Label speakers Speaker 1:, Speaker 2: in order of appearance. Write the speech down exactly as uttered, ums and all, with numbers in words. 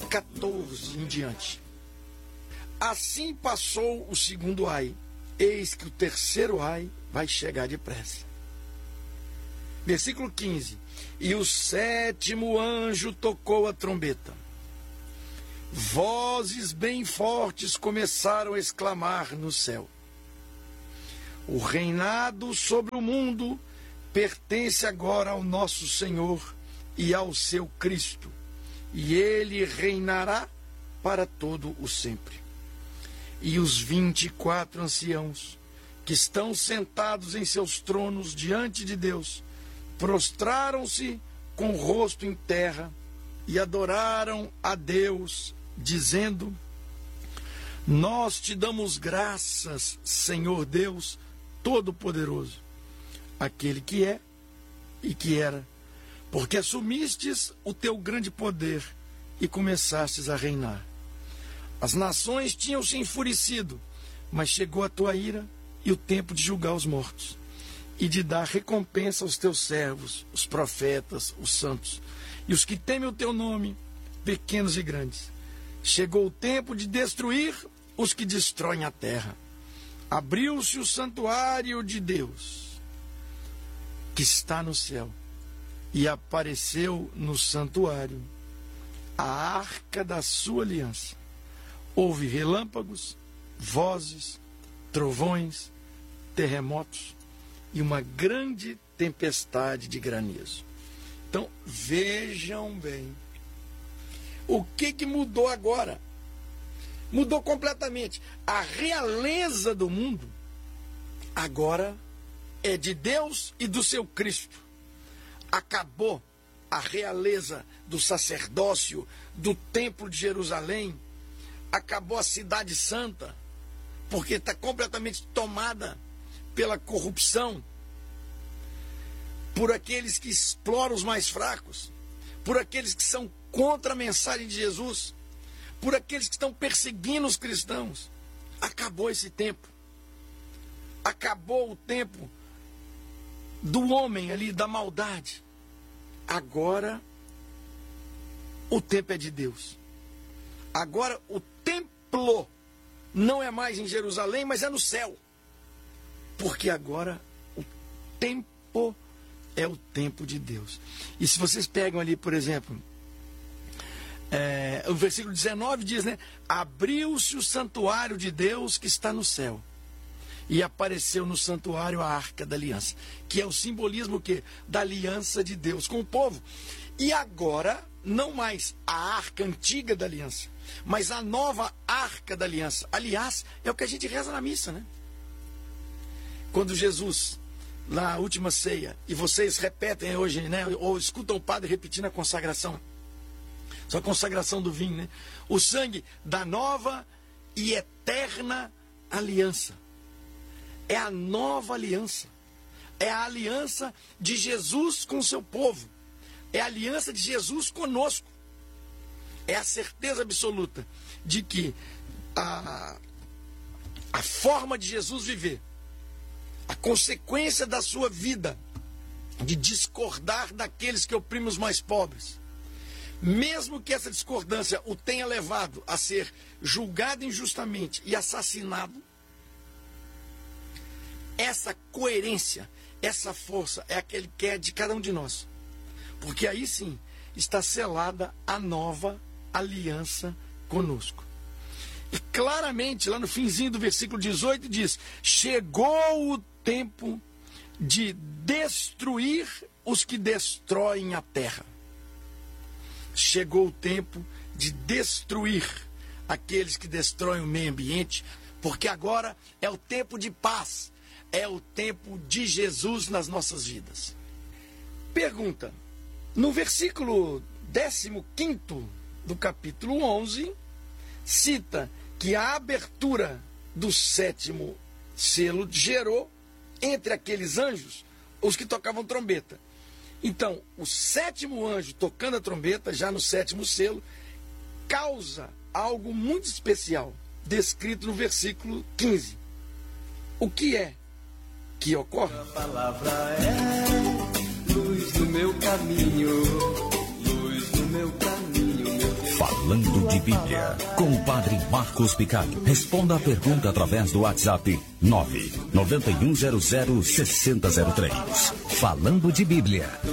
Speaker 1: quatorze em diante. Assim passou o segundo ai, eis que o terceiro ai vai chegar depressa. Versículo quinze. E o sétimo anjo tocou a trombeta. Vozes bem fortes começaram a exclamar no céu: o reinado sobre o mundo pertence agora ao nosso Senhor e ao seu Cristo, e ele reinará para todo o sempre. E os vinte e quatro anciãos que estão sentados em seus tronos diante de Deus prostraram-se com o rosto em terra e adoraram a Deus, dizendo: nós te damos graças, Senhor Deus Todo-Poderoso, aquele que é e que era, porque assumistes o teu grande poder e começastes a reinar. As nações tinham se enfurecido, mas chegou a tua ira e o tempo de julgar os mortos e de dar recompensa aos teus servos, os profetas, os santos, e os que temem o teu nome, pequenos e grandes. Chegou o tempo de destruir os que destroem a terra. Abriu-se o santuário de Deus, que está no céu, e apareceu no santuário a arca da sua aliança. Houve relâmpagos, vozes, trovões, terremotos e uma grande tempestade de granizo. Então, vejam bem. O que, que mudou agora? Mudou completamente. A realeza do mundo agora é de Deus e do seu Cristo. Acabou a realeza do sacerdócio, do templo de Jerusalém. Acabou a cidade santa, porque está completamente tomada pela corrupção, por aqueles que exploram os mais fracos, por aqueles que são contra a mensagem de Jesus, por aqueles que estão perseguindo os cristãos. Acabou esse tempo. Acabou o tempo do homem ali, da maldade. Agora o tempo é de Deus. Agora o templo não é mais em Jerusalém, mas é no céu. Porque agora o tempo é o tempo de Deus. E se vocês pegam ali, por exemplo, é, o versículo dezenove diz, né? Abriu-se o santuário de Deus que está no céu. E apareceu no santuário a arca da aliança, que é o simbolismo o quê? Da aliança de Deus com o povo. E agora, não mais a arca antiga da aliança, mas a nova arca da aliança. Aliás, é o que a gente reza na missa, né? Quando Jesus, na última ceia, e vocês repetem hoje, né? Ou escutam o padre repetindo a consagração. Só a consagração do vinho, né? O sangue da nova e eterna aliança. É a nova aliança. É a aliança de Jesus com o seu povo. É a aliança de Jesus conosco. É a certeza absoluta de que a, a forma de Jesus viver, a consequência da sua vida, de discordar daqueles que oprimem os mais pobres, mesmo que essa discordância o tenha levado a ser julgado injustamente e assassinado, essa coerência, essa força é aquele que é de cada um de nós. Porque aí sim está selada a nova aliança conosco. E claramente, lá no finzinho do versículo dezoito diz: chegou o tempo de destruir os que destroem a terra. Chegou o tempo de destruir aqueles que destroem o meio ambiente, porque agora é o tempo de paz, é o tempo de Jesus nas nossas vidas. Pergunta: no versículo décimo quinto do capítulo onze, cita que a abertura do sétimo selo gerou entre aqueles anjos os que tocavam trombeta. Então, o sétimo anjo tocando a trombeta, já no sétimo selo, causa algo muito especial, descrito no versículo quinze. O que é que ocorre?
Speaker 2: A palavra é luz no meu caminho, luz no meu caminho, meu Deus. Falando de Bíblia, com o padre Marcos Picado. Responda a pergunta através do WhatsApp nove nove um zero zero seis zero zero três. Falando de Bíblia.